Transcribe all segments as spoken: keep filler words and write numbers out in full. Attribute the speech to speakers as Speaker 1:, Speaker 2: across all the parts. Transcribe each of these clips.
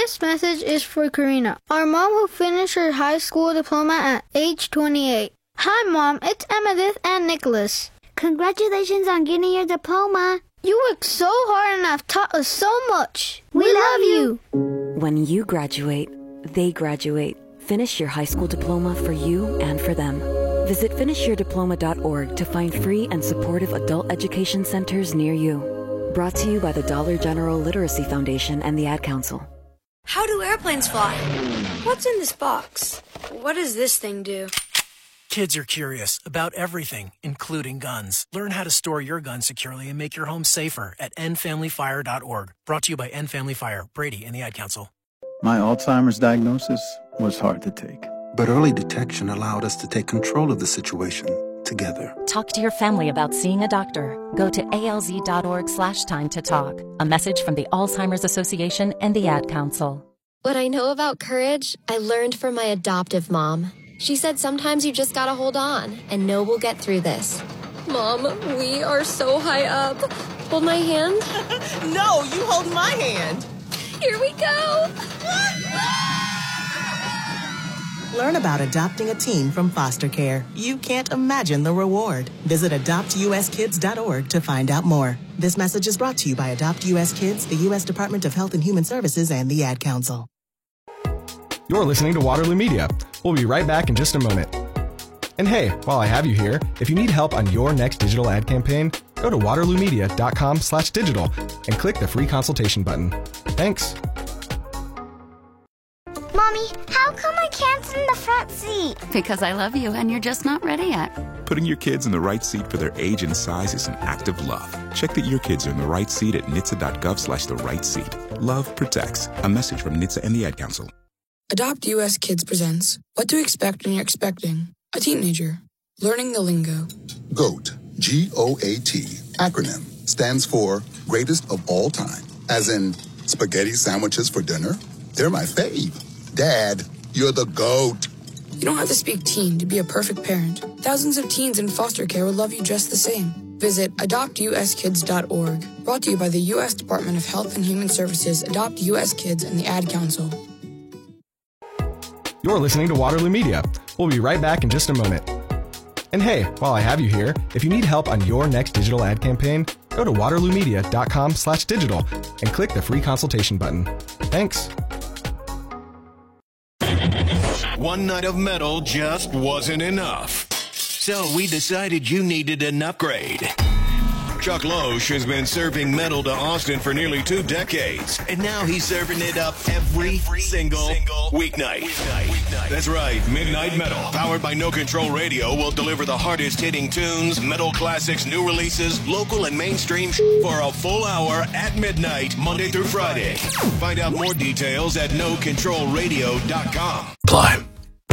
Speaker 1: This message is for Karina, our mom who finished her high school diploma at age twenty-eight. Hi, Mom. It's Emmettith and Nicholas.
Speaker 2: Congratulations on getting your diploma.
Speaker 1: You worked so hard and have taught us so much. We, we love you.
Speaker 3: When you graduate, they graduate. Finish your high school diploma for you and for them. Visit finish your diploma dot org to find free and supportive adult education centers near you. Brought to you by the Dollar General Literacy Foundation and the Ad Council.
Speaker 4: How do airplanes fly? What's in this box? What does this thing do?
Speaker 5: Kids are curious about everything, including guns. Learn how to store your gun securely and make your home safer at end family fire dot org. Brought to you by End Family Fire, Brady, and the Ad Council.
Speaker 6: My Alzheimer's diagnosis was hard to take.
Speaker 7: But early detection allowed us to take control of the situation together.
Speaker 8: Talk to your family about seeing a doctor. Go to A L Z dot org slash time to talk. A message from the Alzheimer's Association and the Ad Council.
Speaker 9: What I know about courage, I learned from my adoptive mom. She said sometimes you just gotta hold on and know we'll get through this. Mom, we are so high up. Hold my hand.
Speaker 10: No, you hold my hand.
Speaker 9: Here we go.
Speaker 10: Learn about adopting a teen from foster care. You can't imagine the reward. Visit adopt U S kids dot org to find out more. This message is brought to you by Adopt U S Kids, the U S Department of Health and Human Services, and the Ad Council.
Speaker 11: You're listening to Waterloo Media. We'll be right back in just a moment. And hey, while I have you here, if you need help on your next digital ad campaign, go to waterloo media dot com slash digital and click the free consultation button. Thanks.
Speaker 2: Mommy, how come I can't sit in the front seat?
Speaker 12: Because I love you and you're just not ready yet.
Speaker 13: Putting your kids in the right seat for their age and size is an act of love. Check that your kids are in the right seat at N H T S A dot gov slash the right seat. Love protects. A message from N H T S A and the Ad Council.
Speaker 14: Adopt U S Kids presents What to Expect When You're Expecting a Teenager. Learning the Lingo.
Speaker 15: GOAT, G O A T, acronym, stands for Greatest of All Time. As in, spaghetti sandwiches for dinner? They're my fave. Dad, you're the GOAT.
Speaker 14: You don't have to speak teen to be a perfect parent. Thousands of teens in foster care will love you just the same. Visit adopt U S kids dot org. Brought to you by the U S Department of Health and Human Services, Adopt U S Kids, and the Ad Council.
Speaker 11: You're listening to Waterloo Media. We'll be right back in just a moment. And hey, while I have you here, if you need help on your next digital ad campaign, go to waterloo media dot com slash digital and click the free consultation button. Thanks.
Speaker 16: One night of metal just wasn't enough. So we decided you needed an upgrade. Chuck Loesch has been serving metal to Austin for nearly two decades, and now he's serving it up every, every single, single weeknight. Weeknight. Weeknight. That's right, Midnight Metal, powered by No Control Radio, will deliver the hardest-hitting tunes, metal classics, new releases, local and mainstream sh- for a full hour at midnight, Monday through Friday. Find out more details at no control radio dot com.
Speaker 17: Climb.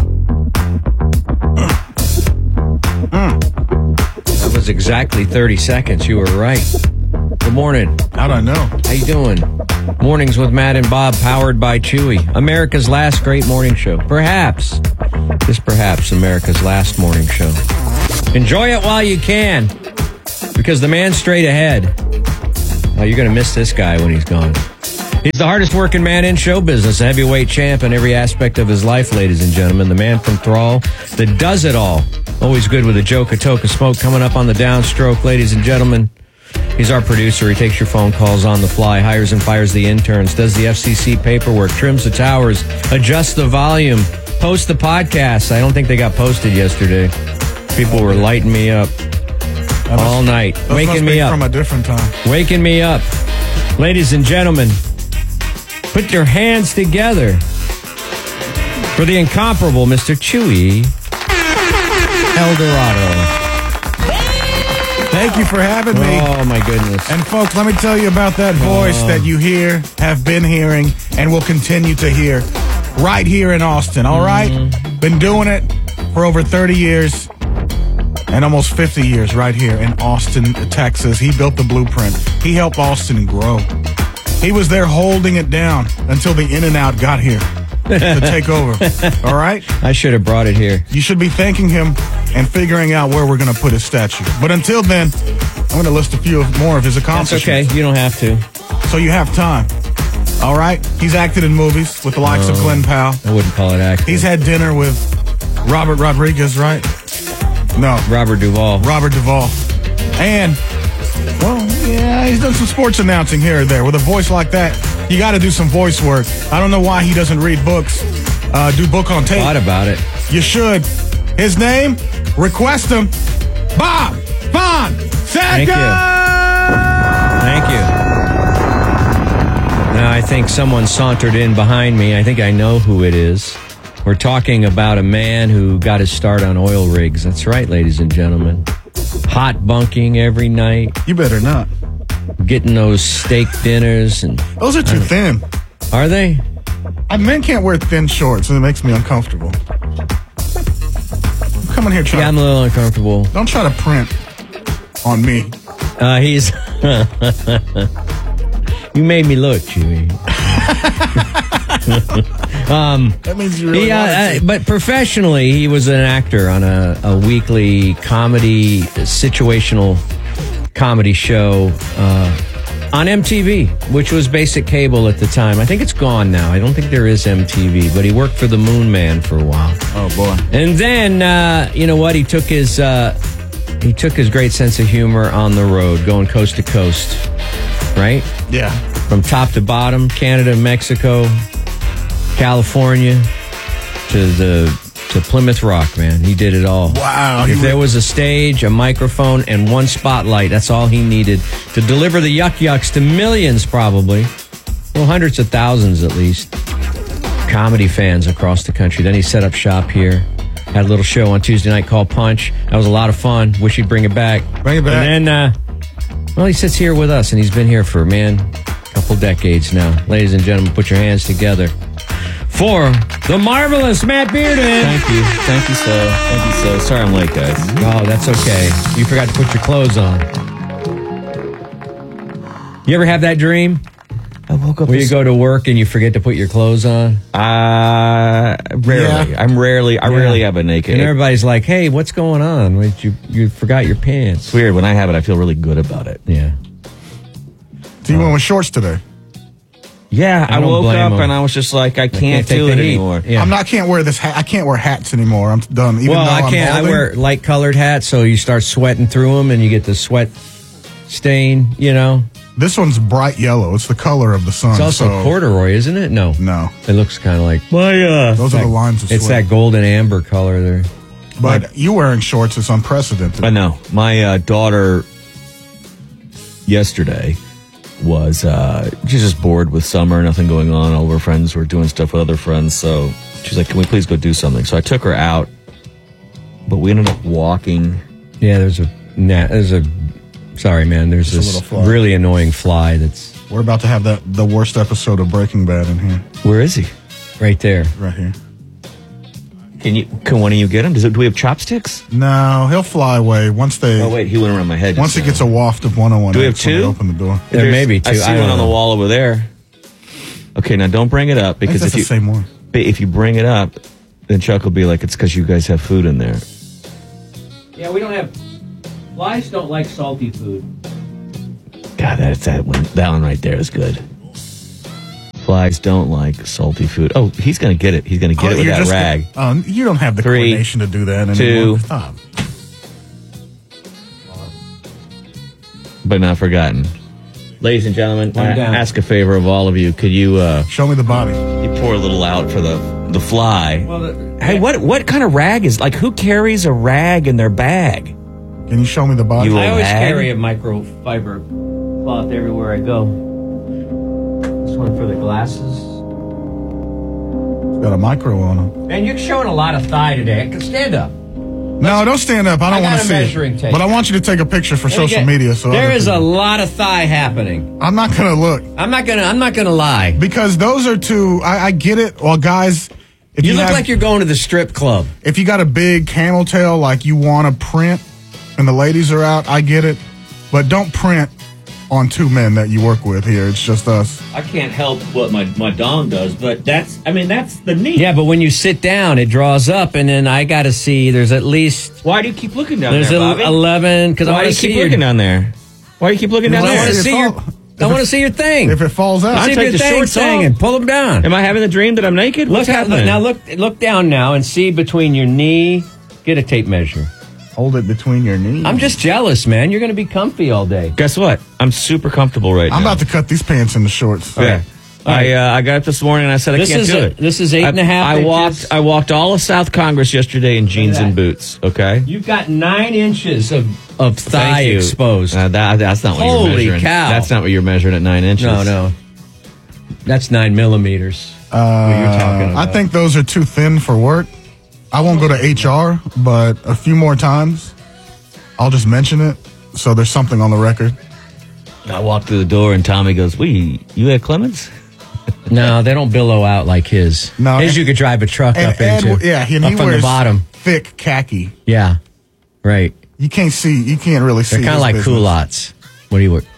Speaker 17: Mm. That was exactly thirty seconds. You were right. Good morning.
Speaker 18: How'd I know?
Speaker 17: How you doing? Mornings with Matt and Bob, powered by Chewy. America's last great morning show. Perhaps, just perhaps, America's last morning show. Enjoy it while you can, because the man's straight ahead. Oh, you're going to miss this guy when he's gone. He's the hardest working man in show business, a heavyweight champ in every aspect of his life, ladies and gentlemen. The man from Thrall that does it all. Always good with a joke, a toke, a smoke, coming up on the downstroke, ladies and gentlemen. He's our producer. He takes your phone calls on the fly, hires and fires the interns, does the F C C paperwork, trims the towers, adjusts the volume, posts the podcasts. I don't think they got posted yesterday. People were lighting me up all night, waking me up.
Speaker 18: From a different time.
Speaker 17: Waking me up. Ladies and gentlemen, put your hands together for the incomparable Mister Chewy Eldorado.
Speaker 18: Thank you for having me.
Speaker 17: Oh, my goodness.
Speaker 18: And, folks, let me tell you about that voice oh. that you hear, have been hearing, and will continue to hear right here in Austin, all right? Mm-hmm. Been doing it for over thirty years and almost fifty years right here in Austin, Texas. He built the blueprint. He helped Austin grow. He was there holding it down until the In-N-Out got here to take over, all right?
Speaker 17: I should have brought it here.
Speaker 18: You should be thanking him and figuring out where we're going to put his statue. But until then, I'm going to list a few more of his accomplishments.
Speaker 17: That's okay. You don't have to.
Speaker 18: So you have time. All right? He's acted in movies with the likes
Speaker 17: No,
Speaker 18: of Glenn Powell.
Speaker 17: I wouldn't call it acting.
Speaker 18: He's had dinner with Robert Rodriguez, right? No.
Speaker 17: Robert Duvall.
Speaker 18: Robert Duvall. And, well, yeah, he's done some sports announcing here or there. With a voice like that, you got to do some voice work. I don't know why he doesn't read books, uh, do book on tape.
Speaker 17: Thought about it.
Speaker 18: You should. His name, request him, Bob Von
Speaker 17: Thank you. Thank you. Now, I think someone sauntered in behind me. I think I know who it is. We're talking about a man who got his start on oil rigs. That's right, ladies and gentlemen. Hot bunking every night.
Speaker 18: You better not.
Speaker 17: Getting those steak dinners. and
Speaker 18: Those are too thin.
Speaker 17: Are they?
Speaker 18: I, men can't wear thin shorts, and it makes me uncomfortable. Come in here, try.
Speaker 17: Yeah, I'm a little uncomfortable.
Speaker 18: Don't try to print on me.
Speaker 17: Uh, he's... You made me look, Chewy. um,
Speaker 18: that means you really
Speaker 17: he, uh, uh, But professionally, he was an actor on a, a weekly comedy, situational comedy show uh, on M T V, which was basic cable at the time. I think it's gone now. I don't think there is M T V, but he worked for the Moon Man for a while.
Speaker 18: Oh, boy.
Speaker 17: And then, uh, you know what? He took his... Uh, He took his great sense of humor on the road, going coast to coast, right?
Speaker 18: Yeah.
Speaker 17: From top to bottom, Canada, Mexico, California, to the to Plymouth Rock, man. He did it all.
Speaker 18: Wow.
Speaker 17: If there was a stage, a microphone, and one spotlight, that's all he needed to deliver the yuck yucks to millions, probably. Well, hundreds of thousands at least. Comedy fans across the country. Then he set up shop here. Had a little show on Tuesday night called Punch. That was a lot of fun. Wish he'd bring it back.
Speaker 18: Bring it back.
Speaker 17: And then, uh, well, he sits here with us, and he's been here for, man, a couple decades now. Ladies and gentlemen, put your hands together for the marvelous Matt Bearden.
Speaker 19: Thank you. Thank you so. Thank you so. Sorry I'm late, guys.
Speaker 17: Oh, that's okay. You forgot to put your clothes on. You ever have that dream?
Speaker 19: I woke up.
Speaker 17: Where you go to work and you forget to put your clothes on?
Speaker 19: Uh, rarely.
Speaker 17: Yeah.
Speaker 19: I'm rarely, I
Speaker 17: Yeah.
Speaker 19: rarely have a naked.
Speaker 17: And everybody's like, hey, what's going on? Wait, you, you forgot your pants.
Speaker 19: It's weird. When I have it, I feel really good about it.
Speaker 17: Yeah.
Speaker 18: So you went with shorts today?
Speaker 19: Yeah,
Speaker 17: I
Speaker 19: I,
Speaker 17: don't
Speaker 19: woke
Speaker 17: blame
Speaker 19: up
Speaker 17: him.
Speaker 19: and I was just like, I can't,
Speaker 17: can't take
Speaker 19: do
Speaker 17: the
Speaker 19: it
Speaker 17: heat.
Speaker 19: anymore.
Speaker 17: Yeah.
Speaker 18: I'm not, I can't wear this hat. I can't wear hats anymore. I'm done. Even
Speaker 17: well,
Speaker 18: though
Speaker 17: I
Speaker 18: I'm
Speaker 17: can't. I
Speaker 18: holding-
Speaker 17: wear light colored hats, so you start sweating through them and you get the sweat stain, you know?
Speaker 18: This one's bright yellow. It's the color of the sun.
Speaker 17: It's also
Speaker 18: so-
Speaker 17: corduroy, isn't it? No.
Speaker 18: No.
Speaker 17: It looks kind of like...
Speaker 19: My, uh,
Speaker 18: Those are the lines of
Speaker 17: It's
Speaker 18: sweat.
Speaker 17: that golden amber color there.
Speaker 18: But you wearing shorts is unprecedented.
Speaker 19: I know. My uh, daughter yesterday was, uh, she's just bored with summer, nothing going on. All of her friends were doing stuff with other friends. So she's like, can we please go do something? So I took her out, but we ended up walking.
Speaker 17: Yeah, there's a... Nah, there's a... Sorry, man. There's
Speaker 18: Just a
Speaker 17: this
Speaker 18: little fly.
Speaker 17: really annoying fly that's...
Speaker 18: We're about to have that the worst episode of Breaking Bad in here.
Speaker 19: Where is he?
Speaker 17: Right there.
Speaker 18: Right here.
Speaker 19: Can you? Can one of you get him? Does it, do we have chopsticks?
Speaker 18: No, he'll fly away once they...
Speaker 19: Oh, wait. He went around my head.
Speaker 18: Once
Speaker 19: just
Speaker 18: it gets a waft of one oh one.
Speaker 19: Do we have two?
Speaker 18: Open the door.
Speaker 17: There
Speaker 19: There's-
Speaker 17: may be two.
Speaker 19: I see
Speaker 17: I
Speaker 19: one
Speaker 17: don't
Speaker 19: on the
Speaker 17: know.
Speaker 19: wall over there. Okay, now don't bring it up because
Speaker 18: that's
Speaker 19: if you
Speaker 18: the same one.
Speaker 19: but if you bring it up, then Chuck will be like, "It's because you guys have food in there."
Speaker 17: Yeah, we don't have... Flies don't like salty food.
Speaker 19: God, that's that one. That one right there is good. Flies don't like salty food. Oh, he's gonna get it. He's gonna get
Speaker 18: Oh,
Speaker 19: it with
Speaker 18: you're
Speaker 19: that
Speaker 18: just-
Speaker 19: rag.
Speaker 18: Um, you don't have the
Speaker 19: Three,
Speaker 18: coordination to do that
Speaker 19: two.
Speaker 18: anymore. Stop.
Speaker 19: But not forgotten. Ladies and gentlemen, I
Speaker 17: I'm down.
Speaker 19: ask a favor of all of you. Could you uh,
Speaker 18: show me the body?
Speaker 19: You pour a little out for the the fly.
Speaker 17: Well, the,
Speaker 19: hey, what what kind of rag is like? Who carries a rag in their bag?
Speaker 18: Can you show me the body?
Speaker 19: You
Speaker 17: I
Speaker 19: a
Speaker 17: always
Speaker 19: rag?
Speaker 17: carry a microfiber cloth everywhere I go. This one for the glasses.
Speaker 18: It's got a micro on them.
Speaker 17: Man, you're showing a lot of thigh today. Stand up.
Speaker 18: No, don't stand up. I don't
Speaker 17: I
Speaker 18: want
Speaker 17: got
Speaker 18: to
Speaker 17: a
Speaker 18: see
Speaker 17: measuring
Speaker 18: it.
Speaker 17: tape.
Speaker 18: But I want you to take a picture for
Speaker 17: Let me
Speaker 18: social
Speaker 17: get-
Speaker 18: media. So
Speaker 17: there
Speaker 18: other
Speaker 17: is a
Speaker 18: people-
Speaker 17: lot of thigh happening.
Speaker 18: I'm not gonna look
Speaker 17: I'm not gonna. I'm not gonna lie.
Speaker 18: because those are two. I, I get it. Well, guys, if
Speaker 17: You
Speaker 18: you,
Speaker 17: look
Speaker 18: have,
Speaker 17: like you're going to the strip club.
Speaker 18: if you got a big camel tail like you want to print, and the ladies are out, I get it. But don't print on two men that you work with here. It's just us.
Speaker 19: I can't help what my, my dong does, but that's, I mean, that's the neat.
Speaker 17: Yeah, but when you sit down, it draws up, and then I got to see. There's at least
Speaker 19: Why do you keep looking down
Speaker 17: there's
Speaker 19: there,
Speaker 17: a,
Speaker 19: Bobby?
Speaker 17: eleven because I
Speaker 19: Why
Speaker 17: want
Speaker 19: do
Speaker 17: to
Speaker 19: you
Speaker 17: see
Speaker 19: keep
Speaker 17: your.
Speaker 19: looking down there? Why do you keep looking down
Speaker 17: Well, I
Speaker 19: there?
Speaker 17: wanna
Speaker 18: it's
Speaker 17: see
Speaker 18: all,
Speaker 17: your- I want to see your thing.
Speaker 18: If it falls out,
Speaker 17: see if
Speaker 19: take
Speaker 17: your
Speaker 19: the
Speaker 17: thing's
Speaker 19: shorts off.
Speaker 17: hanging. Pull them down.
Speaker 19: Am I having the dream that I'm naked? What's
Speaker 17: Look at,
Speaker 19: happening?
Speaker 17: now look look down now and see between your knee. Get a tape measure.
Speaker 18: Hold it between your knees.
Speaker 17: I'm just jealous, man. You're going to be comfy all day.
Speaker 19: Guess what? I'm super comfortable right
Speaker 18: I'm
Speaker 19: now.
Speaker 18: about to cut these pants into shorts.
Speaker 19: Yeah. I uh, I got up this morning and I said
Speaker 17: This
Speaker 19: I can't
Speaker 17: is
Speaker 19: do
Speaker 17: a-
Speaker 19: it.
Speaker 17: this is eight
Speaker 19: I,
Speaker 17: and a half
Speaker 19: I
Speaker 17: inches.
Speaker 19: walked I walked all of South Congress yesterday in jeans
Speaker 17: that.
Speaker 19: and boots. Okay.
Speaker 17: You've got nine inches of, of thigh
Speaker 19: Thank you.
Speaker 17: exposed.
Speaker 19: Uh, that, that's not what
Speaker 17: Holy
Speaker 19: you're measuring.
Speaker 17: cow.
Speaker 19: That's not what you're measuring at nine inches.
Speaker 17: No, no. That's nine millimeters.
Speaker 18: Uh,
Speaker 17: what you're talking
Speaker 18: I
Speaker 17: about.
Speaker 18: think those are too thin for work. I won't go to H R, but a few more times, I'll just mention it so there's something on the record.
Speaker 19: I walked through the door and Tommy goes, "We, you at Clemens?"
Speaker 17: No, they don't billow out like his.
Speaker 18: No,
Speaker 17: his
Speaker 18: and-
Speaker 17: you could drive a truck
Speaker 18: And
Speaker 17: up
Speaker 18: Ed,
Speaker 17: into.
Speaker 18: yeah, he, and
Speaker 17: up
Speaker 18: he
Speaker 17: from
Speaker 18: wears
Speaker 17: the bottom.
Speaker 18: thick khaki.
Speaker 17: Yeah, right.
Speaker 18: You can't see. You can't really see.
Speaker 17: They're kind of
Speaker 18: his
Speaker 17: like
Speaker 18: business.
Speaker 17: culottes. What do you wear?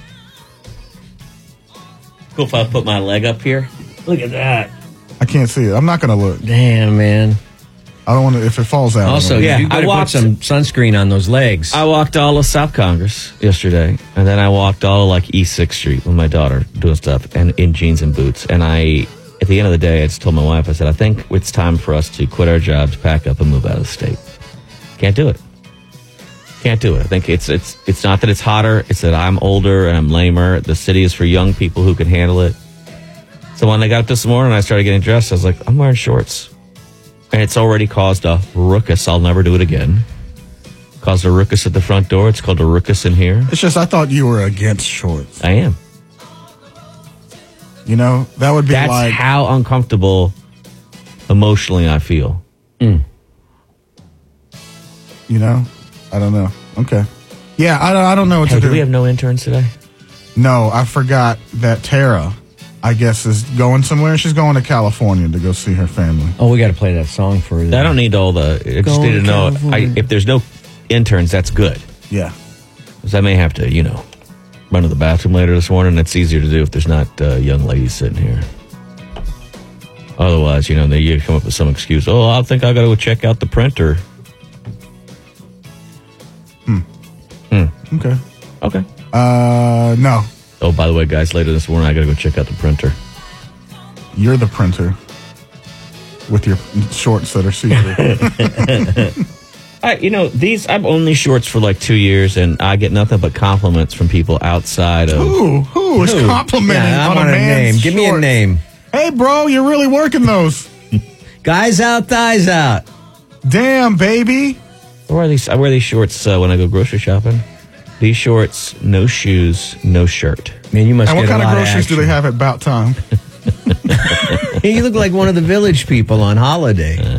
Speaker 19: Cool if I put my leg up here. Look at that.
Speaker 18: I can't see it. I'm not going to look.
Speaker 17: Damn, man.
Speaker 18: I don't want to. If it falls out.
Speaker 17: Also,
Speaker 18: I don't
Speaker 17: yeah,
Speaker 18: wanna-
Speaker 17: you got
Speaker 19: I
Speaker 17: to put
Speaker 19: walked-
Speaker 17: some sunscreen on those legs.
Speaker 19: I walked all of South Congress yesterday, and then I walked all of like East sixth Street with my daughter doing stuff, and in jeans and boots. And I, at the end of the day, I just told my wife, I said, I think it's time for us to quit our jobs, pack up, and move out of the state. Can't do it. Can't do it. I think it's it's it's not that it's hotter; it's that I'm older and I'm lamer. The city is for young people who can handle it. So when I got up this morning, and I started getting dressed. I was like, I'm wearing shorts. And it's already caused a ruckus. I'll never do it again. Caused a ruckus at the front door. It's called a ruckus in here.
Speaker 18: It's just I thought you were against shorts.
Speaker 19: I am.
Speaker 18: You know that would be
Speaker 19: That's
Speaker 18: like
Speaker 19: how uncomfortable emotionally I feel.
Speaker 17: Mm.
Speaker 18: you know. I don't know. Okay. Yeah, I don't. I don't know what
Speaker 19: Hey,
Speaker 18: to
Speaker 19: do
Speaker 18: do.
Speaker 19: we have no interns today?
Speaker 18: No, I forgot that Tara, I guess, is going somewhere. She's going to California to go see her family.
Speaker 17: Oh, we got to play that song for her.
Speaker 19: I don't need all the. I just
Speaker 17: Go
Speaker 19: need to
Speaker 17: to
Speaker 19: know I,
Speaker 17: California.
Speaker 19: if there's no interns. That's good.
Speaker 18: Yeah.
Speaker 19: Because I may have to, you know, run to the bathroom later this morning. It's easier to do if there's not uh, young ladies sitting here. Otherwise, you know, they you come up with some excuse. Oh, I think I got to go check out the printer.
Speaker 18: Hmm.
Speaker 19: Hmm.
Speaker 18: Okay.
Speaker 19: Okay.
Speaker 18: Uh, no.
Speaker 19: Oh, by the way, guys, later this morning I got to go check out the printer.
Speaker 18: You're the printer with your shorts that are see-through.
Speaker 19: I, you know, these, I've owned these shorts for like two years, and I get nothing but compliments from people outside of.
Speaker 18: Who? Who is
Speaker 17: Who?
Speaker 18: complimenting
Speaker 17: Yeah, I
Speaker 18: on
Speaker 17: want
Speaker 18: a
Speaker 17: a
Speaker 18: man's
Speaker 17: name. Give me a
Speaker 18: shorts?
Speaker 17: name.
Speaker 18: Hey, bro, you're really working those.
Speaker 17: Guys out, thighs out.
Speaker 18: Damn, baby.
Speaker 19: I wear these, I wear these shorts uh, when I go grocery shopping. These shorts, no shoes, no shirt.
Speaker 17: Man, you must
Speaker 18: And what
Speaker 17: get
Speaker 18: kind
Speaker 17: a
Speaker 18: of
Speaker 17: lot
Speaker 18: groceries do they
Speaker 17: action.
Speaker 18: have at Bout Time?
Speaker 17: Hey, you look like one of the village people on holiday.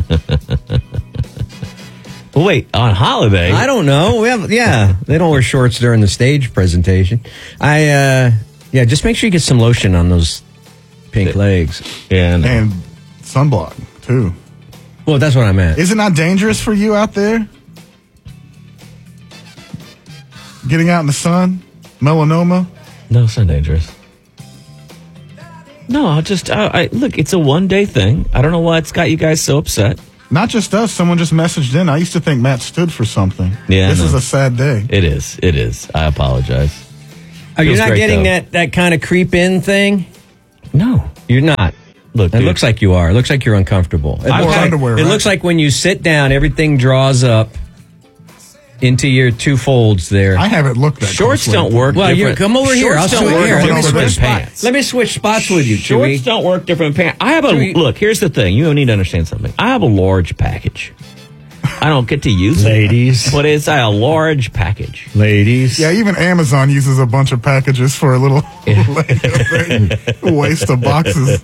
Speaker 19: Well, wait, on holiday?
Speaker 17: I don't know. We have, yeah, they don't wear shorts during the stage presentation. I, uh, yeah, just make sure you get some lotion on those pink legs.
Speaker 19: Yeah, no.
Speaker 18: And sunblock, too.
Speaker 17: Well, that's what I meant.
Speaker 18: Is it not dangerous for you out there? Getting out in the sun? Melanoma?
Speaker 19: No, it's not dangerous. No, I'll just, I, I look, it's a one day thing. I don't know why it's got you guys so upset.
Speaker 18: Not just us. Someone just messaged in. I used to think Matt stood for something.
Speaker 19: Yeah, I
Speaker 18: This
Speaker 19: know.
Speaker 18: is a sad day.
Speaker 19: It is. It is. I apologize.
Speaker 17: Are you
Speaker 19: Feels
Speaker 17: not
Speaker 19: great,
Speaker 17: getting
Speaker 19: though.
Speaker 17: that, that kind of creep in thing?
Speaker 19: No.
Speaker 17: You're not.
Speaker 19: Look,
Speaker 17: It
Speaker 19: dude,
Speaker 17: looks like you are. It looks like you're uncomfortable. It,
Speaker 18: I
Speaker 17: looks
Speaker 18: wore
Speaker 17: like,
Speaker 18: underwear,
Speaker 17: it
Speaker 18: right?
Speaker 17: looks like when you sit down, everything draws up into your two folds there.
Speaker 18: I haven't looked that
Speaker 19: shorts
Speaker 18: closely.
Speaker 19: don't work
Speaker 17: Well, you
Speaker 19: different.
Speaker 17: come over here.
Speaker 19: Shorts
Speaker 17: I'll
Speaker 19: don't
Speaker 17: switch
Speaker 19: work
Speaker 17: here. Let me
Speaker 19: different
Speaker 17: switch
Speaker 19: than
Speaker 17: spots.
Speaker 19: pants.
Speaker 17: Let me switch spots with you,
Speaker 19: Shorts
Speaker 17: Chewy.
Speaker 19: don't work different than pants. I have a,
Speaker 17: Chewy.
Speaker 19: look, here's the thing. You need to understand something. I have a large package. I don't get to use it.
Speaker 17: Ladies.
Speaker 19: But it's a large package.
Speaker 17: Ladies.
Speaker 18: Yeah, even Amazon uses a bunch of packages for a little waste of boxes.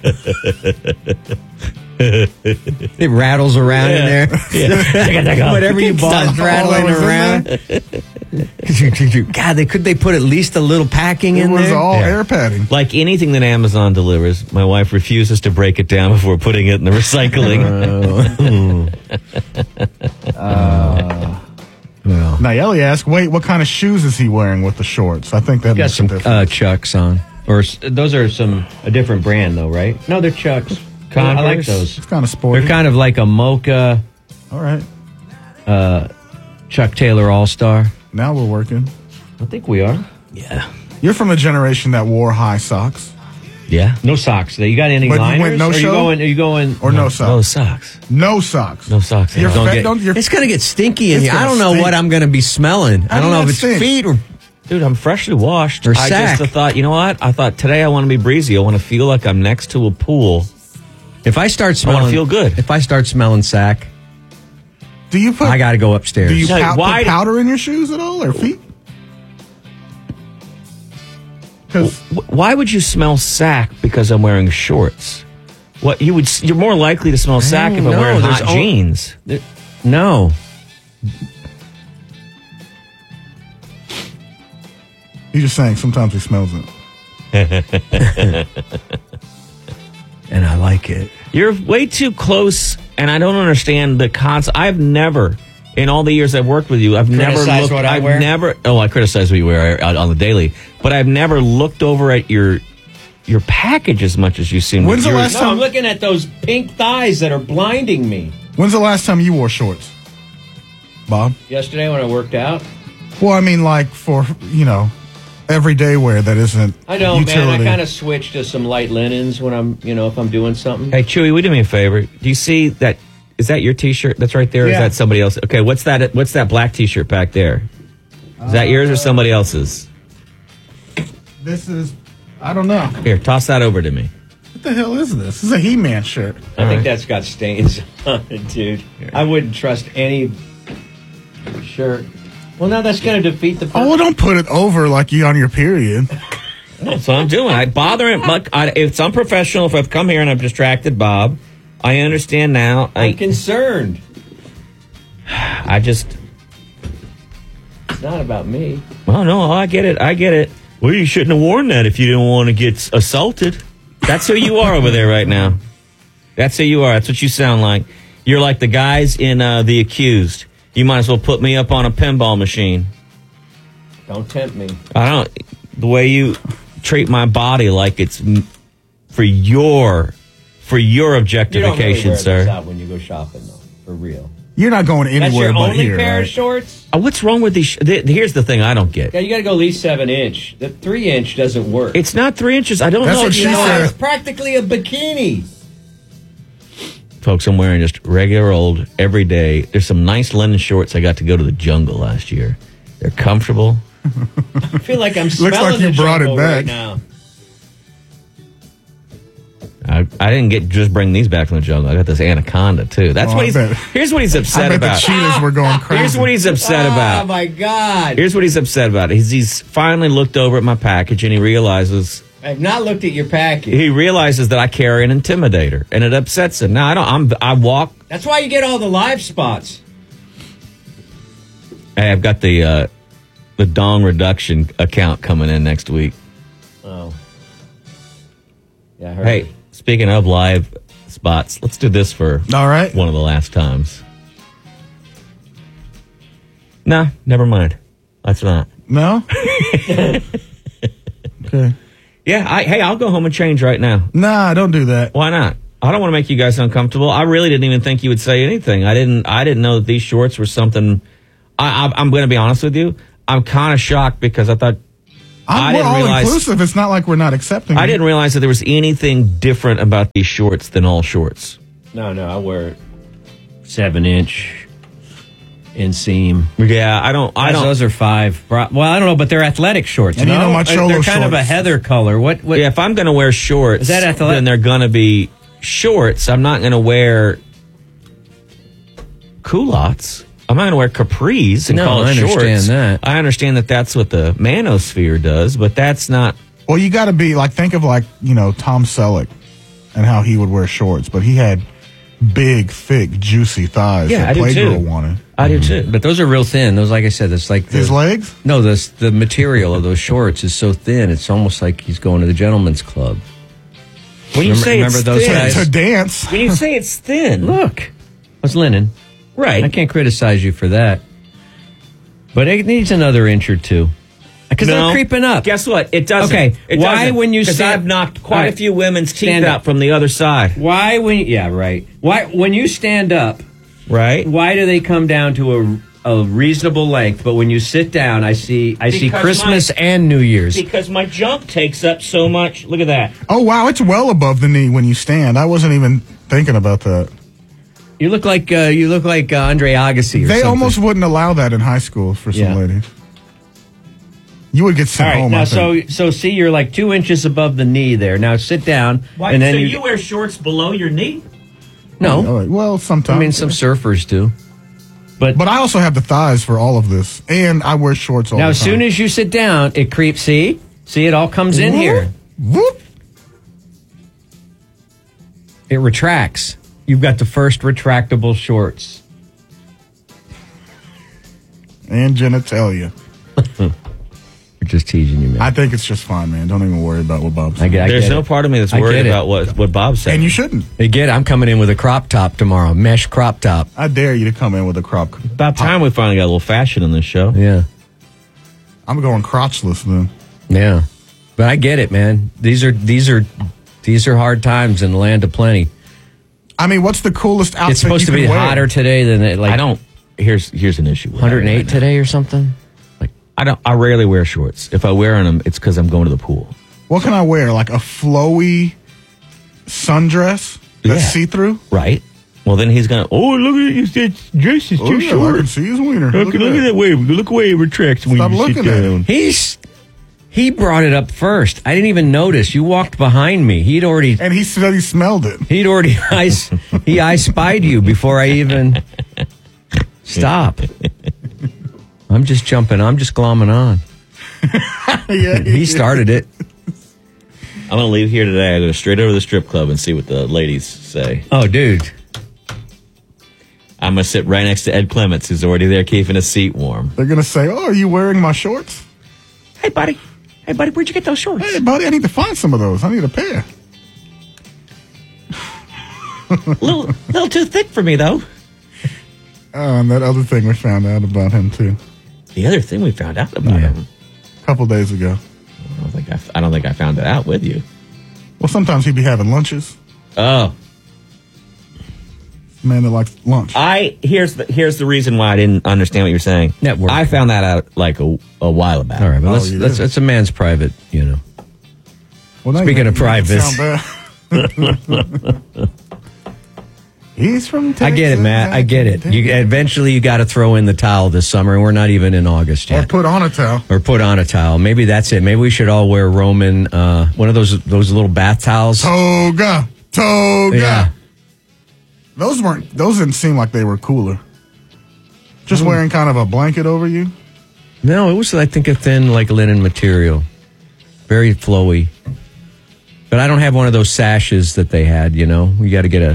Speaker 17: It rattles around in there.
Speaker 19: Yeah.
Speaker 17: Whatever you bought is
Speaker 18: All
Speaker 17: rattling
Speaker 18: that was in
Speaker 17: around. God, they could they put at least a little packing
Speaker 18: It
Speaker 17: in
Speaker 18: was
Speaker 17: there?
Speaker 18: all
Speaker 19: Yeah.
Speaker 18: air padding.
Speaker 19: Like anything that Amazon delivers, my wife refuses to break it down before putting it in the recycling.
Speaker 17: Well,
Speaker 18: Nayeli asked, wait, what kind of shoes is he wearing with the shorts? I think that
Speaker 17: got
Speaker 18: makes a
Speaker 17: some
Speaker 18: difference.
Speaker 17: uh, Chucks on, or s- those are some a different brand though, right? No, they're Chucks. I like
Speaker 19: Converse.
Speaker 17: those.
Speaker 18: It's kind of sporty.
Speaker 17: They're kind of like a mocha
Speaker 18: All right.
Speaker 17: uh, Chuck Taylor All Star.
Speaker 18: Now we're working.
Speaker 17: I think we are.
Speaker 19: Yeah.
Speaker 18: You're from the generation that wore high socks.
Speaker 19: Yeah.
Speaker 17: No socks. You got any
Speaker 18: But you
Speaker 17: liners?
Speaker 18: went no
Speaker 17: are you
Speaker 18: show?
Speaker 17: going? Are you going?
Speaker 18: Or no, socks?
Speaker 19: No socks.
Speaker 18: No socks.
Speaker 19: No socks.
Speaker 18: Your
Speaker 19: Don't
Speaker 18: fe-
Speaker 19: get-
Speaker 18: don't- your-
Speaker 20: It's going to get stinky in
Speaker 18: It's
Speaker 20: here. I
Speaker 18: gonna
Speaker 20: don't know
Speaker 18: stink.
Speaker 20: what I'm going to be smelling.
Speaker 18: How
Speaker 20: I don't
Speaker 18: do
Speaker 20: know
Speaker 18: that
Speaker 20: if it's
Speaker 18: stink?
Speaker 20: feet or...
Speaker 19: Dude, I'm freshly washed.
Speaker 20: Or
Speaker 19: I
Speaker 20: sack.
Speaker 19: just thought, you know what? I thought today I want to be breezy. I want to feel like I'm next to a pool.
Speaker 20: If I start
Speaker 19: I
Speaker 20: smelling...
Speaker 19: want to feel good.
Speaker 20: If I start smelling sack,
Speaker 18: Do you put?
Speaker 20: I got to go upstairs.
Speaker 18: Do you
Speaker 19: Like,
Speaker 18: pow-
Speaker 19: why-
Speaker 18: put powder in your shoes at all or feet? Because
Speaker 19: Wh- Why would you smell sack because I'm wearing shorts? What you would? s- You're more likely to smell sack if I'm
Speaker 20: No,
Speaker 19: wearing
Speaker 20: there's
Speaker 19: hot
Speaker 20: al-
Speaker 19: jeans.
Speaker 20: There- No.
Speaker 18: you're just saying sometimes he smells it.
Speaker 20: And I like it.
Speaker 19: You're way too close, and I don't understand the concept. I've never, in all the years I've worked with you, I've never
Speaker 17: Criticize
Speaker 19: looked.
Speaker 17: what I
Speaker 19: I've
Speaker 17: wear?
Speaker 19: never. Oh, I criticize what you wear on on the daily, but I've never looked over at your your package as much as you seem.
Speaker 18: When's
Speaker 19: to.
Speaker 18: the
Speaker 19: You're-
Speaker 18: last
Speaker 17: No,
Speaker 18: time?
Speaker 17: I'm looking at those pink thighs that are blinding me.
Speaker 18: When's the last time you wore shorts, Bob?
Speaker 17: Yesterday when I worked out.
Speaker 18: Well, I mean, like for you know, everyday wear that isn't.
Speaker 17: I know,
Speaker 18: utility.
Speaker 17: man. I kind of switched to some light linens when I'm, you know, if I'm doing something.
Speaker 19: Hey, Chewy, would you do me a favor? Do you see that? Is that your T-shirt? That's right there. Or
Speaker 18: Yeah.
Speaker 19: Is that somebody else? Okay, what's that? What's that black T-shirt back there? Is that yours or somebody else's?
Speaker 18: This is. I don't know.
Speaker 19: Here, toss that over to me.
Speaker 18: What the hell is this? This is a He-Man shirt.
Speaker 17: I think that's got stains on it, dude. I wouldn't trust any shirt. Well, now that's going to defeat the
Speaker 18: Oh,
Speaker 17: purpose.
Speaker 18: well, don't put it over like you on your period.
Speaker 19: That's what I'm doing. I bother him. Look, I, it's unprofessional if I've come here and I've distracted Bob. I understand now. I,
Speaker 17: I'm concerned.
Speaker 19: I just.
Speaker 17: It's not about me.
Speaker 19: Well, no, I get it. I get it. Well, you shouldn't have worn that if you didn't want to get assaulted. That's who you are over there right now. That's who you are. That's what you sound like. You're like the guys in uh, The Accused. You might as well put me up on a pinball machine.
Speaker 17: Don't tempt me.
Speaker 19: I don't. The way you treat my body like it's m- for your for your
Speaker 17: You don't really
Speaker 19: objectification,
Speaker 17: wear
Speaker 19: sir.
Speaker 17: this out when you go shopping, though. For real.
Speaker 18: You're not going
Speaker 17: That's
Speaker 18: anywhere
Speaker 17: your
Speaker 18: but
Speaker 17: only
Speaker 18: here,
Speaker 17: pair
Speaker 18: right?
Speaker 17: of shorts?
Speaker 19: Uh, What's wrong with these? Sh- th- here's the thing I don't get.
Speaker 17: Yeah, you got to go at least seven inch. The three inch doesn't work.
Speaker 19: It's not three inches. I don't
Speaker 18: That's
Speaker 19: know.
Speaker 18: what
Speaker 19: if
Speaker 18: she
Speaker 19: you know.
Speaker 18: said.
Speaker 17: It's practically a bikini.
Speaker 19: Folks, I'm wearing just regular old every day. There's some nice linen shorts I got to go to the jungle last year. They're comfortable.
Speaker 17: I feel like I'm
Speaker 18: Looks
Speaker 17: smelling
Speaker 18: like you
Speaker 17: the
Speaker 18: brought it
Speaker 17: jungle
Speaker 18: back.
Speaker 17: right now.
Speaker 19: I, I didn't get just bring these back from the jungle. I got this anaconda too. That's
Speaker 18: Oh,
Speaker 19: what
Speaker 18: I
Speaker 19: he's.
Speaker 18: bet.
Speaker 19: Here's what he's
Speaker 18: I
Speaker 19: upset
Speaker 18: bet
Speaker 19: about.
Speaker 18: the cheetahs were going crazy.
Speaker 19: Here's what he's upset
Speaker 17: Oh,
Speaker 19: about.
Speaker 17: my God.
Speaker 19: Here's what he's upset about. He's, he's finally looked over at my package and he realizes
Speaker 17: I've not looked at your package.
Speaker 19: he realizes that I carry an intimidator and it upsets him. Now I don't. I'm. I walk.
Speaker 17: That's why you get all the live spots.
Speaker 19: Hey, I've got the uh, the dong reduction account coming in next week.
Speaker 17: Oh. Yeah, I heard
Speaker 19: Hey,
Speaker 17: it.
Speaker 19: speaking of live spots, let's do this for
Speaker 18: All right.
Speaker 19: one of the last times. Nah, never mind. That's not.
Speaker 18: No? Okay.
Speaker 19: Yeah, I, hey, I'll go home and change right now.
Speaker 18: Nah, don't do that.
Speaker 19: Why not? I don't want to make you guys uncomfortable. I really didn't even think you would say anything. I didn't. I didn't know that these shorts were something. I, I, I'm going to be honest with you. I'm kind of shocked because I thought
Speaker 18: I'm,
Speaker 19: I
Speaker 18: we're
Speaker 19: didn't
Speaker 18: all
Speaker 19: realize-
Speaker 18: inclusive. It's not like we're not accepting.
Speaker 19: I
Speaker 18: it.
Speaker 19: didn't realize that there was anything different about these shorts than all shorts.
Speaker 17: No, no, I wear it. Seven inch inseam.
Speaker 19: Yeah, I don't. I don't.
Speaker 20: Those are five. Well, I don't know, but they're athletic shorts.
Speaker 18: And you
Speaker 20: no?
Speaker 18: know my cholo
Speaker 20: They're kind of a
Speaker 18: shorts.
Speaker 20: heather color. What? What?
Speaker 19: Yeah, if I'm going to wear shorts,
Speaker 20: Is that athletic?
Speaker 19: then they're going to be shorts. I'm not going to wear culottes. I'm not going to wear capris and
Speaker 20: No,
Speaker 19: call it
Speaker 20: I
Speaker 19: shorts.
Speaker 20: understand that.
Speaker 19: I understand that that's what the manosphere does, but that's not.
Speaker 18: Well, you got to be like, think of like, you know, Tom Selleck and how he would wear shorts, but he had big, thick, juicy thighs
Speaker 19: Yeah,
Speaker 18: that
Speaker 19: I do
Speaker 18: Playgirl
Speaker 19: too.
Speaker 18: wanted.
Speaker 19: I do too.
Speaker 20: But those are real thin. Those, like I said, that's like the,
Speaker 18: His legs?
Speaker 20: No, the the material of those shorts is so thin. It's almost like he's going to the gentleman's club.
Speaker 19: When you
Speaker 20: remember,
Speaker 19: say
Speaker 20: remember
Speaker 19: it's
Speaker 20: those
Speaker 19: thin,
Speaker 20: guys?
Speaker 18: To dance.
Speaker 19: when you say it's thin,
Speaker 20: Look, it's linen.
Speaker 19: right?
Speaker 20: I can't criticize you for that. But it needs another inch or two. Because
Speaker 19: No.
Speaker 20: they're creeping up.
Speaker 19: Guess what? It doesn't.
Speaker 20: Okay,
Speaker 19: It
Speaker 20: why
Speaker 19: doesn't.
Speaker 20: when you
Speaker 19: 'Cause
Speaker 20: stand-
Speaker 19: I've knocked quite
Speaker 20: All
Speaker 19: a
Speaker 20: right.
Speaker 19: few women's teeth
Speaker 20: Stand
Speaker 19: out
Speaker 20: up.
Speaker 19: from the other side.
Speaker 20: Why when yeah, right. Why when you stand up,
Speaker 19: Right?
Speaker 20: why do they come down to a a reasonable length, but when you sit down, I see I see
Speaker 19: Because
Speaker 20: Christmas
Speaker 19: my-
Speaker 20: and New Year's.
Speaker 19: Because my junk takes up so much. Look at that.
Speaker 18: Oh, wow. It's well above the knee when you stand. I wasn't even thinking about that.
Speaker 20: You look like uh, you look like uh, Andre Agassi. Or
Speaker 18: They
Speaker 20: something.
Speaker 18: almost wouldn't allow that in high school for some
Speaker 20: Yeah.
Speaker 18: ladies. You would get
Speaker 20: All
Speaker 18: sent
Speaker 20: right,
Speaker 18: home.
Speaker 20: now
Speaker 18: I think.
Speaker 20: so so see, you're like two inches above the knee there. Now sit down,
Speaker 19: Why,
Speaker 20: and then
Speaker 19: so
Speaker 20: you,
Speaker 19: you wear shorts below your knee?
Speaker 20: no.
Speaker 18: Oh, well, sometimes.
Speaker 20: I mean, some surfers do. But
Speaker 18: But I also have the thighs for all of this, and I wear shorts all
Speaker 20: now,
Speaker 18: the
Speaker 20: as
Speaker 18: time.
Speaker 20: soon as you sit down, it creeps. See, see, it all comes in here.
Speaker 18: Whoop.
Speaker 20: It retracts. You've got the first retractable shorts.
Speaker 18: And genitalia.
Speaker 20: We're just teasing you, man.
Speaker 18: I think it's just fine, man. Don't even worry about what Bob said.
Speaker 20: I get, I
Speaker 19: There's
Speaker 20: get
Speaker 19: no
Speaker 20: it.
Speaker 19: part of me that's
Speaker 20: I
Speaker 19: worried
Speaker 20: get it.
Speaker 19: about what, what Bob said.
Speaker 18: And you shouldn't.
Speaker 20: I get it. I'm coming in with a crop top tomorrow, mesh crop top.
Speaker 18: I dare you to come in with a crop.
Speaker 19: About time we finally got a little fashion in this show.
Speaker 20: Yeah,
Speaker 18: I'm going crotchless then.
Speaker 20: yeah. But I get it, man. These are these are these are hard times in the land of plenty.
Speaker 18: I mean, what's the coolest outfit
Speaker 20: It's supposed
Speaker 18: you
Speaker 20: to
Speaker 18: can
Speaker 20: be
Speaker 18: wear?
Speaker 20: hotter today than it, like
Speaker 19: I don't. Here's here's an issue. with
Speaker 20: one hundred eight
Speaker 19: that right now.
Speaker 20: today or something.
Speaker 19: I don't. I rarely wear shorts. If I wear them, it's because I'm going to the pool.
Speaker 18: What can I wear? Like a flowy sundress that's
Speaker 19: Yeah.
Speaker 18: see-through?
Speaker 19: Right. Well, then he's gonna. Oh, look at you! That dress is
Speaker 18: Oh,
Speaker 19: too
Speaker 18: yeah, I
Speaker 19: short.
Speaker 18: can see his wiener.
Speaker 19: Look,
Speaker 18: Look
Speaker 19: look,
Speaker 18: at
Speaker 19: at
Speaker 18: that.
Speaker 19: that way. Look away. It retracts when
Speaker 18: Stop
Speaker 19: you sit
Speaker 18: looking at
Speaker 19: down.
Speaker 18: him.
Speaker 20: He's he brought it up first. I didn't even notice. You walked behind me. He'd already
Speaker 18: And he said he smelled it.
Speaker 20: he'd already I, he I spied you before I even stop. I'm just jumping. I'm just glomming on.
Speaker 18: Yeah,
Speaker 20: He started it.
Speaker 19: I'm gonna leave here today. I go straight over to the strip club and see what the ladies say.
Speaker 20: Oh, dude.
Speaker 19: I'm gonna sit right next to Ed Clements, who's already there keeping his seat warm.
Speaker 18: They're going to say, oh, are you wearing my shorts?
Speaker 19: Hey, buddy. Hey, buddy. Where'd you get those shorts?
Speaker 18: Hey, buddy, I need to find some of those. I need a pair.
Speaker 19: little, little too thick for me, though.
Speaker 18: Oh, and that other thing we found out about him, too.
Speaker 19: The other thing we found out about
Speaker 20: Yeah.
Speaker 19: him.
Speaker 18: A couple days ago.
Speaker 19: I don't think I, I don't think I found it out with you.
Speaker 18: Well, sometimes he'd be having lunches.
Speaker 19: Oh,
Speaker 18: Man that likes lunch.
Speaker 19: I here's the here's the reason why I didn't understand what you were saying.
Speaker 20: Network.
Speaker 19: I found that out like a, a while back.
Speaker 20: All right, but
Speaker 18: Oh,
Speaker 20: let's,
Speaker 18: you
Speaker 20: let's
Speaker 18: did.
Speaker 20: it's a man's private, you know.
Speaker 18: Well, now
Speaker 20: Speaking
Speaker 18: you
Speaker 20: of
Speaker 18: make it
Speaker 20: privates.
Speaker 18: sound bad. He's from Texas.
Speaker 20: I get it, Matt. I get it. You eventually you got to throw in the towel this summer, and we're not even in August
Speaker 18: Or
Speaker 20: yet.
Speaker 18: put on a towel.
Speaker 20: Or put on a towel. Maybe that's it. Maybe we should all wear Roman, uh, one of those those little bath towels.
Speaker 18: Toga. Toga.
Speaker 20: Yeah.
Speaker 18: Those weren't, those didn't seem like they were cooler. Just wearing kind of a blanket over you.
Speaker 20: No, it was I think a thin like linen material, very flowy. But I don't have one of those sashes that they had. You know, you got to get a.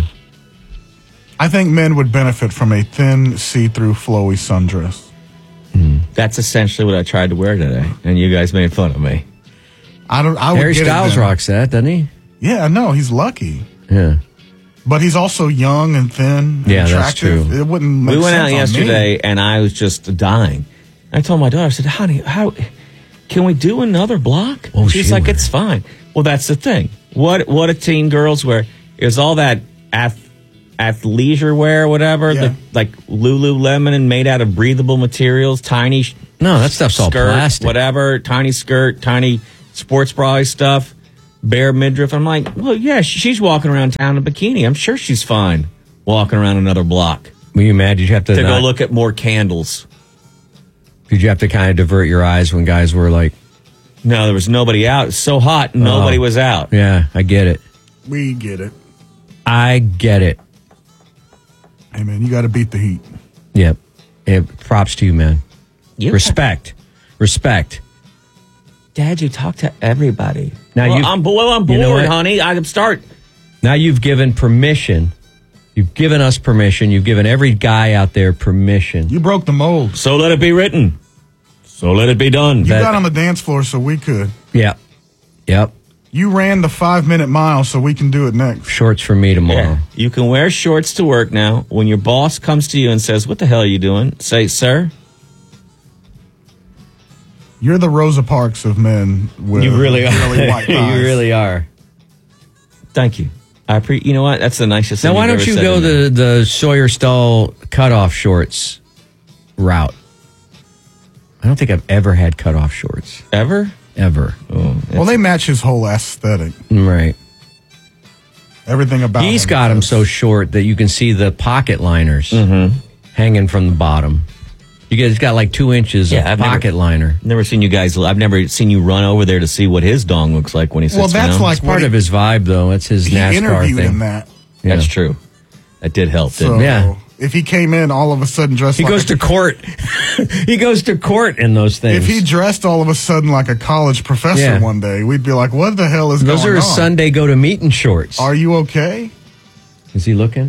Speaker 18: I think men would benefit from a thin, see-through, flowy sundress.
Speaker 19: That's essentially what I tried to wear today, and you guys made fun of me.
Speaker 18: I don't. I would
Speaker 20: Harry
Speaker 18: get it
Speaker 20: Styles
Speaker 18: then.
Speaker 20: rocks that, doesn't he?
Speaker 18: Yeah, no, he's lucky.
Speaker 20: Yeah.
Speaker 18: But he's also young and thin. And
Speaker 20: Yeah, that's
Speaker 18: attractive.
Speaker 20: true.
Speaker 18: It wouldn't make
Speaker 19: We went
Speaker 18: sense
Speaker 19: out
Speaker 18: on me.
Speaker 19: yesterday, and I was just dying. I told my daughter, I said, "Honey, how can we do another block?"
Speaker 20: Oh,
Speaker 19: She's
Speaker 20: she
Speaker 19: like,
Speaker 20: wear
Speaker 19: "It's fine." Well, that's the thing. What what do teen girls wear? Is all that ath- athleisure wear, whatever,
Speaker 18: Yeah.
Speaker 19: the, like Lululemon and made out of breathable materials, tiny sh-
Speaker 20: No, that stuff's all
Speaker 19: skirt,
Speaker 20: plastic.
Speaker 19: whatever, tiny skirt, tiny sports bra stuff, bare midriff. I'm like, well, yeah, sh- she's walking around town in a bikini. I'm sure she's fine walking around another block
Speaker 20: Were you mad? Did you have to,
Speaker 19: to
Speaker 20: not-
Speaker 19: go look at more candles.
Speaker 20: Did you have to kind of divert your eyes when guys were like,
Speaker 19: No, there was nobody out. It's so hot, nobody
Speaker 20: Oh.
Speaker 19: was out.
Speaker 20: yeah, I get it.
Speaker 18: We get it.
Speaker 20: I get it.
Speaker 18: Hey, man, you got to beat the heat.
Speaker 20: Yep. Yeah, props to you, man.
Speaker 19: You
Speaker 20: Respect. Respect.
Speaker 19: Dad, you talk to everybody.
Speaker 20: Now
Speaker 19: well,
Speaker 20: you-
Speaker 19: I'm, bo- well, I'm
Speaker 20: you know
Speaker 19: bored,
Speaker 20: what?
Speaker 19: honey. I can start.
Speaker 20: Now you've given permission. You've given us permission. You've given every guy out there permission.
Speaker 18: You broke the mold.
Speaker 19: So let it be written. So let it be done.
Speaker 18: You
Speaker 20: That-
Speaker 18: got on the dance floor so we could.
Speaker 20: Yep. Yep.
Speaker 18: You ran the five-minute mile so we can do it next.
Speaker 20: Shorts for me tomorrow.
Speaker 19: Yeah. You can wear shorts to work now. When your boss comes to you and says, "What the hell are you doing?" Say, "Sir."
Speaker 18: You're the Rosa Parks of men with
Speaker 20: You really are.
Speaker 18: really white
Speaker 20: You
Speaker 18: thighs.
Speaker 20: really are.
Speaker 19: Thank you. I pre- You know what? That's the nicest thing.
Speaker 20: Now, why
Speaker 19: you've
Speaker 20: don't
Speaker 19: ever
Speaker 20: you
Speaker 19: said
Speaker 20: go
Speaker 19: to me.
Speaker 20: the, the Sawyer Stall cutoff shorts? route. I don't think I've ever had cutoff shorts.
Speaker 19: Ever?
Speaker 20: Ever. Oh,
Speaker 18: well, they match his whole aesthetic.
Speaker 20: Right.
Speaker 18: Everything about
Speaker 20: He's
Speaker 18: him
Speaker 20: got them
Speaker 18: is-
Speaker 20: so short that you can see the pocket liners
Speaker 19: Mm-hmm.
Speaker 20: hanging from the bottom. You guys got like two inches
Speaker 19: Yeah,
Speaker 20: of
Speaker 19: I've
Speaker 20: pocket
Speaker 19: never,
Speaker 20: liner.
Speaker 19: Never seen you guys. I've never seen you run over there to see what his dong looks like when he sits
Speaker 18: Well, that's
Speaker 19: down.
Speaker 18: like
Speaker 20: It's part
Speaker 18: what
Speaker 20: of
Speaker 18: he-
Speaker 20: his vibe, though. That's his
Speaker 18: He
Speaker 20: NASCAR
Speaker 18: interviewed
Speaker 20: thing.
Speaker 18: in that.
Speaker 20: Yeah.
Speaker 19: That's true. That did help, didn't
Speaker 18: So
Speaker 19: it?
Speaker 20: Yeah.
Speaker 18: if he came in all of a sudden dressed
Speaker 20: He
Speaker 18: like
Speaker 20: goes
Speaker 18: a,
Speaker 20: to court. He goes to court in those things.
Speaker 18: if he dressed all of a sudden like a college professor
Speaker 20: Yeah.
Speaker 18: one day, we'd be like, what the hell is
Speaker 20: Those
Speaker 18: going
Speaker 20: are
Speaker 18: on?
Speaker 20: his Sunday go to meeting shorts.
Speaker 18: Are you okay?
Speaker 20: Is he looking?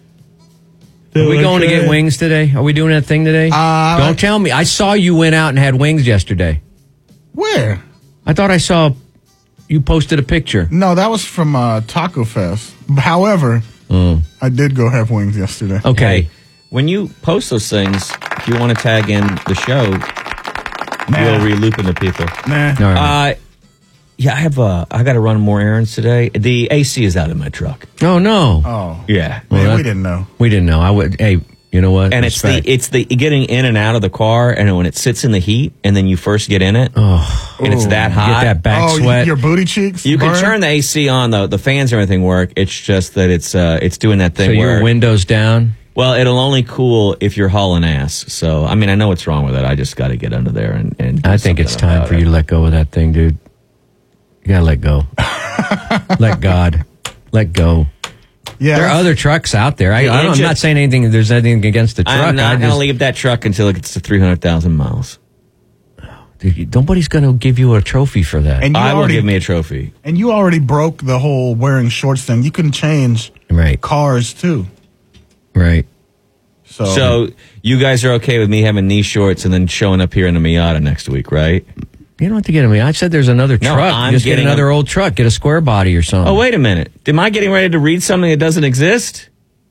Speaker 20: Are we going to get wings today? Are we doing that thing today?
Speaker 18: Uh,
Speaker 20: Don't tell me. I saw you went out and had wings yesterday.
Speaker 18: Where?
Speaker 20: I thought I saw you posted a picture.
Speaker 18: No, that was from uh, Taco Fest. However,
Speaker 20: Mm.
Speaker 18: I did go have wings yesterday.
Speaker 20: Okay.
Speaker 19: Hey, when you post those things, if you want to tag in the show, we'll re-loop into people.
Speaker 18: Nah.
Speaker 20: All right.
Speaker 19: Uh, yeah, I have. Uh, I got to run more errands today. The A C is out in my truck.
Speaker 20: Oh no.
Speaker 18: Oh,
Speaker 19: Yeah,
Speaker 20: Well,
Speaker 18: man,
Speaker 20: that-
Speaker 18: we didn't know.
Speaker 20: We didn't know. I would. Hey, you know what?
Speaker 19: and it's
Speaker 20: Respect.
Speaker 19: the it's the getting in and out of the car, and when it sits in the heat, and then you first get in it,
Speaker 20: Oh,
Speaker 19: and it's that
Speaker 20: get
Speaker 19: hot.
Speaker 20: that back
Speaker 18: oh,
Speaker 20: sweat.
Speaker 18: your booty cheeks?
Speaker 19: You can
Speaker 18: burn?
Speaker 19: turn the A C on, though. The fans and everything work. It's just that it's uh, it's doing that thing
Speaker 20: so
Speaker 19: where
Speaker 20: your windows down.
Speaker 19: well, it'll only cool if you're hauling ass. So I mean, I know what's wrong with it. I just got to get under there and. and do
Speaker 20: I think it's
Speaker 19: something
Speaker 20: time
Speaker 19: about
Speaker 20: for
Speaker 19: it.
Speaker 20: you to let go of that thing, dude. You gotta let go. Let God. Let go.
Speaker 18: Yeah,
Speaker 20: There are
Speaker 18: that's-
Speaker 20: other trucks out there. I,
Speaker 19: The
Speaker 20: I don't, I'm
Speaker 19: engine-
Speaker 20: not saying anything. There's anything against the truck.
Speaker 19: I'm
Speaker 20: I
Speaker 19: not going
Speaker 20: just-
Speaker 19: to leave that truck until it gets to three hundred thousand miles.
Speaker 20: Dude, nobody's going to give you a trophy for that.
Speaker 18: And you
Speaker 19: I will
Speaker 18: already
Speaker 19: give me a trophy.
Speaker 18: and you already broke the whole wearing shorts thing. You can change
Speaker 20: right,
Speaker 18: cars too.
Speaker 20: right.
Speaker 18: So,
Speaker 19: So you guys are okay with me having knee shorts and then showing up here in a Miata next week, right?
Speaker 20: You don't have to get me. I said there's another
Speaker 19: No,
Speaker 20: truck.
Speaker 19: I'm
Speaker 20: Just get
Speaker 19: getting
Speaker 20: another
Speaker 19: a-
Speaker 20: old truck. Get a square body or something.
Speaker 19: Oh, wait a minute. Am I getting ready to read something that doesn't exist?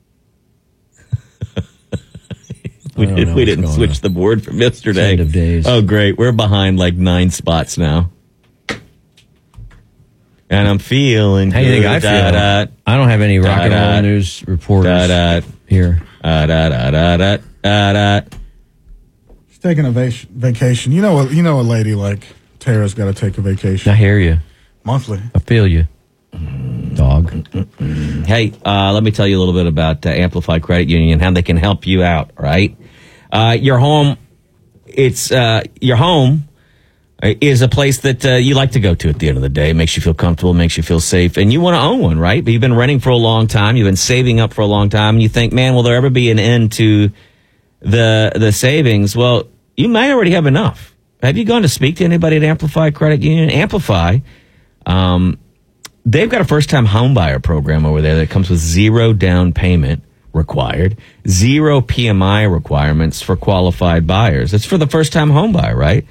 Speaker 19: we
Speaker 20: I don't
Speaker 19: did,
Speaker 20: know
Speaker 19: we
Speaker 20: what's
Speaker 19: didn't
Speaker 20: going
Speaker 19: switch
Speaker 20: on.
Speaker 19: the board from yesterday.
Speaker 20: End of days.
Speaker 19: Oh, great. We're behind like nine spots now. And I'm feeling
Speaker 20: How do you think
Speaker 19: good.
Speaker 20: I feel?
Speaker 19: Da, da,
Speaker 20: I don't have any rock and
Speaker 19: Da-da.
Speaker 20: roll news reporters
Speaker 19: da, da,
Speaker 20: here.
Speaker 19: da, da, da, da, da, da, da.
Speaker 18: she's taking a vac- vacation. You know, a, you know, a lady like Tara's got to take a vacation
Speaker 20: I hear you.
Speaker 18: monthly.
Speaker 20: I feel you. Dog.
Speaker 19: Hey, uh, let me tell you a little bit about uh, Amplify Credit Union and how they can help you out, right? Uh, your home, it's uh, your home is a place that uh, you like to go to at the end of the day. It makes you feel comfortable, makes you feel safe, and you want to own one, right? But you've been renting for a long time, you've been saving up for a long time, and you think, man, will there ever be an end to the the savings? Well, you might already have enough. Have you gone to speak to anybody at Amplify Credit Union? Amplify, um, they've got a first-time homebuyer program over there that comes with zero down payment required, zero P M I requirements for qualified buyers. It's for the first-time homebuyer, right?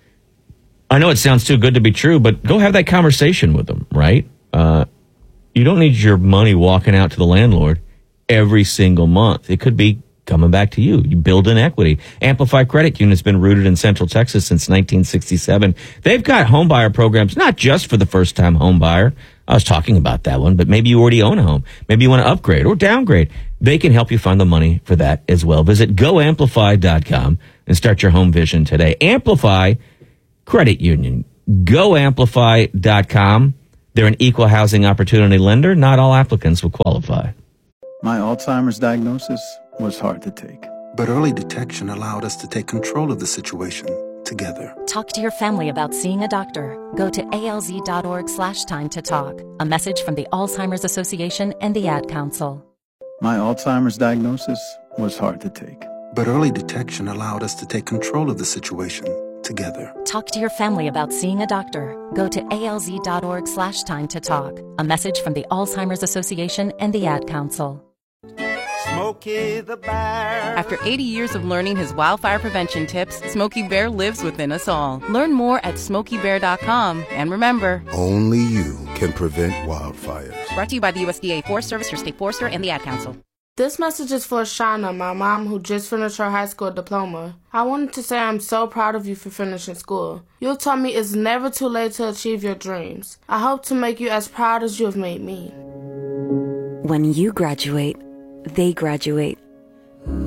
Speaker 19: I know it sounds too good to be true, but go have that conversation with them, right? Uh, you don't need your money walking out to the landlord every single month. It could be coming back to you. You build in equity. Amplify Credit Union has been rooted in Central Texas since nineteen sixty-seven. They've got homebuyer programs, not just for the first-time homebuyer. I was talking about that one, but maybe you already own a home. Maybe you want to upgrade or downgrade. They can help you find the money for that as well. Visit go amplify dot com and start your home vision today. Amplify Credit Union. go amplify dot com. They're an equal housing opportunity lender. Not all applicants will qualify.
Speaker 6: My Alzheimer's diagnosis was hard to take.
Speaker 7: But early detection allowed us to take control of the situation together.
Speaker 8: Talk to your family about seeing a doctor. Go to alz.org slash time to talk. A message from the Alzheimer's Association and the Ad Council.
Speaker 6: My Alzheimer's diagnosis was hard to take.
Speaker 7: But early detection allowed us to take control of the situation together.
Speaker 8: Talk to your family about seeing a doctor. Go to alz.org slash time to talk. A message from the Alzheimer's Association and the Ad Council.
Speaker 21: Smokey the Bear. After eighty years of learning his wildfire prevention tips, Smokey Bear lives within us all. Learn more at smokey bear dot com. And remember,
Speaker 22: only you can prevent wildfires.
Speaker 21: Brought to you by the U S D A Forest Service, your state forester, and the Ad Council.
Speaker 23: This message is for Shauna, my mom who just finished her high school diploma. I wanted to say I'm so proud of you for finishing school. You taught me it's never too late to achieve your dreams. I hope to make you as proud as you have made me.
Speaker 3: When you graduate, they graduate.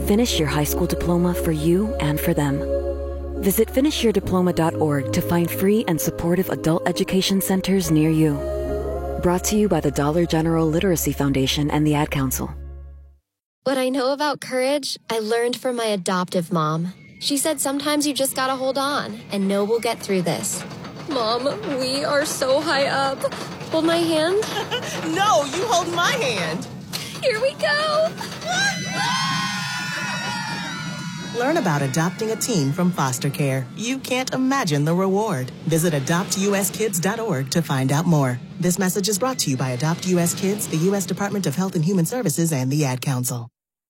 Speaker 3: Finish your high school diploma for you and for them. Visit finish your diploma dot org to find free and supportive adult education centers near you. Brought to you by the Dollar General Literacy Foundation and the Ad Council.
Speaker 9: What I know about courage, I learned from my adoptive mom. She said sometimes you just gotta hold on and know we'll get through this. Mom, we are so high up. Hold my hand.
Speaker 10: No, you hold my hand.
Speaker 9: Here we go.
Speaker 10: Learn about adopting a teen from foster care. You can't imagine the reward. Visit adopt u s kids dot org to find out more. This message is brought to you by Adopt U S Kids, the U S Department of Health and Human Services, and the Ad Council.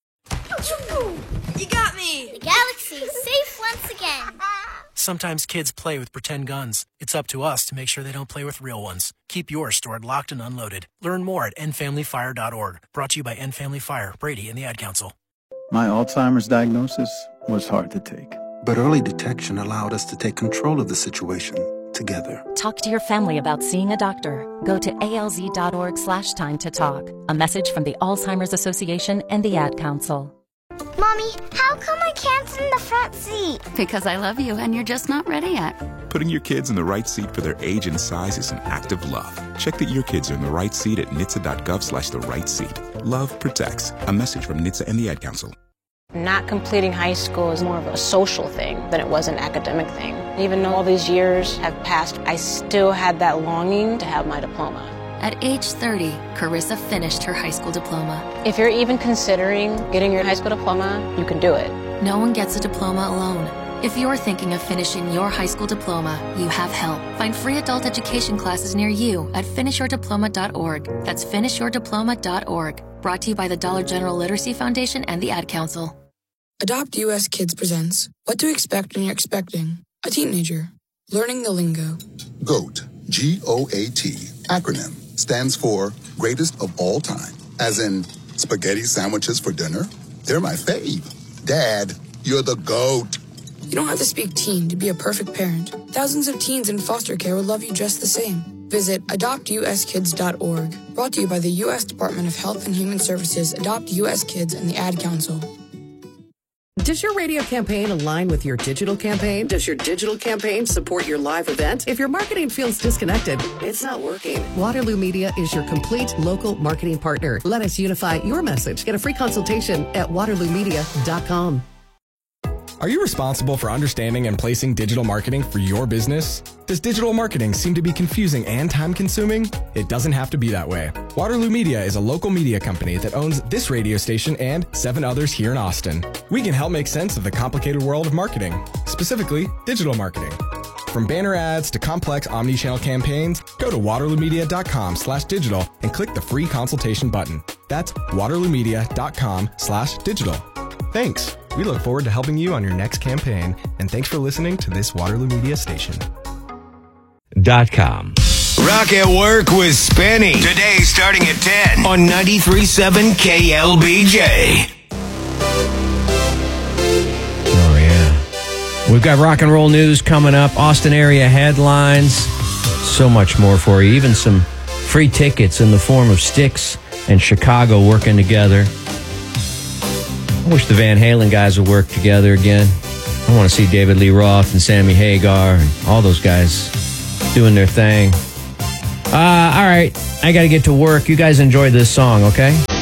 Speaker 2: You got me! The galaxy is safe once again.
Speaker 1: Sometimes kids play with pretend guns. It's up to us to make sure they don't play with real ones. Keep yours stored locked and unloaded. Learn more at end family fire dot org. Brought to you by End Family Fire, Brady, and the Ad Council.
Speaker 6: My Alzheimer's diagnosis was hard to take.
Speaker 7: But early detection allowed us to take control of the situation together.
Speaker 8: Talk to your family about seeing a doctor. Go to A L Z dot org slash time to talk. A message from the Alzheimer's Association and the Ad Council.
Speaker 2: Mommy, how come I can't sit in the front seat?
Speaker 12: Because I love you and you're just not ready yet.
Speaker 13: Putting your kids in the right seat for their age and size is an act of love. Check that your kids are in the right seat at N H T S A dot gov slash the right seat. Love protects. A message from N H T S A and the Ad Council.
Speaker 4: Not completing high school is more of a social thing than it was an academic thing. Even though all these years have passed, I still had that longing to have my diploma.
Speaker 5: At age thirty, Carissa finished her high school diploma.
Speaker 4: If you're even considering getting your high school diploma, you can do it.
Speaker 5: No one gets a diploma alone. If you're thinking of finishing your high school diploma, you have help. Find free adult education classes near you at finish your diploma dot org. That's finish your diploma dot org. Brought to you by the Dollar General Literacy Foundation and the Ad Council.
Speaker 14: Adopt U S Kids presents What to Expect When You're Expecting a Teenager. Learning the Lingo.
Speaker 15: GOAT, G O A T, acronym, stands for Greatest of All Time. As in, spaghetti sandwiches for dinner? They're my fave. Dad, you're the GOAT.
Speaker 14: You don't have to speak teen to be a perfect parent. Thousands of teens in foster care will love you just the same. Visit adopt u s kids dot org. Brought to you by the U S Department of Health and Human Services, Adopt U S Kids, and the Ad Council.
Speaker 24: Does your radio campaign align with your digital campaign? Does your digital campaign support your live event? If your marketing feels disconnected, it's not working. Waterloo Media is your complete local marketing partner. Let us unify your message. Get a free consultation at waterloo media dot com.
Speaker 11: Are you responsible for understanding and placing digital marketing for your business? Does digital marketing seem to be confusing and time-consuming? It doesn't have to be that way. Waterloo Media is a local media company that owns this radio station and seven others here in Austin. We can help make sense of the complicated world of marketing, specifically digital marketing. From banner ads to complex omni-channel campaigns, go to waterloo media dot com slash digital and click the free consultation button. That's waterloo media dot com slash digital. Thanks. We look forward to helping you on your next campaign, and thanks for listening to this Waterloo Media station.
Speaker 19: Dot com.
Speaker 16: Rock at Work with Spenny. Today starting at ten on ninety-three point seven K L B J.
Speaker 17: Oh, yeah. We've got rock and roll news coming up, Austin area headlines, so much more for you. Even some free tickets in the form of Styx and Chicago working together. I wish the Van Halen guys would work together again. I want to see David Lee Roth and Sammy Hagar and all those guys doing their thing. Uh, all right, I got to get to work. You guys enjoy this song, okay?